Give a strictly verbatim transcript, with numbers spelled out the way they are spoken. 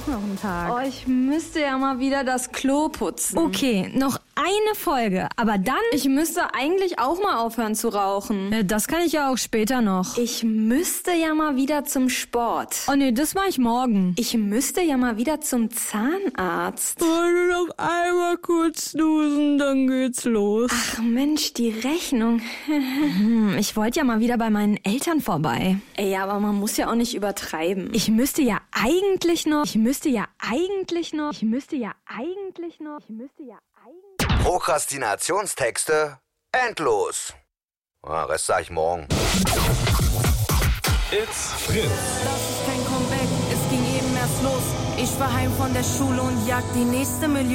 auch noch einen Tag. Oh, ich müsste ja mal wieder das Klo putzen. Okay, noch eine Folge, aber dann... Ich müsste eigentlich auch mal aufhören zu rauchen. Ja, das kann ich ja auch später noch. Ich müsste ja mal wieder zum Sport. Oh nee, das mache ich morgen. Ich müsste ja mal wieder zum Zahnarzt. Wollte noch einmal kurz snoosen, dann geht's los. Ach Mensch, die Rechnung. Hm, ich wollte ja mal wieder bei meinen Eltern vorbei. Ey, aber man muss ja auch nicht übertreiben. Ich müsste ja eigentlich noch... Ich müsste ja eigentlich noch... Ich müsste ja eigentlich noch... Ich müsste ja eigentlich... Prokrastinationstexte endlos. Ja, Rest sag ich morgen. It's Fritz. Das ist kein Comeback, es ging eben erst los. Ich war heim von der Schule und jag die nächste Million.